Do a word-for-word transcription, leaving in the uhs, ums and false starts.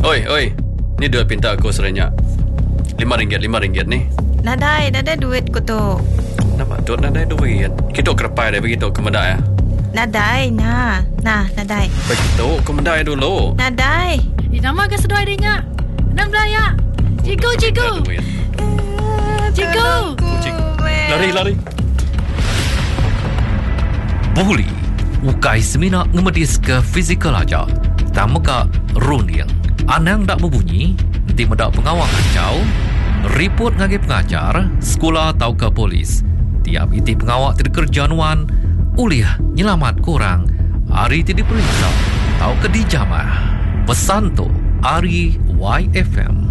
Oi, oi. Ni duit pinta aku serenyak. Lima ringgit, lima ringgit ni. Nadai, nadai duit ko to. Nampak tu nadai duit. Kita kerepai dah begitu ke medai ya. Nadai, nah. Nah, nadai. Begitu ke medai dulu. Nadai. Di nama ke sedoi dia. Enam belaya. Cikgu, cikgu. Cikgu. Lari, lari. Buli, ukai semina ngemedis ke fizikal aja. Tamaka runing. Anang dak berbunyi, nanti medak pengawal kacau. Report ngagi pengajar, sekolah atau ke polis. Tiap iti pengawal terkerjanuan, uliah nyelamat korang. Hari ti diperiksa, atau ke dijamah. Pesan tu, Ari Y F M.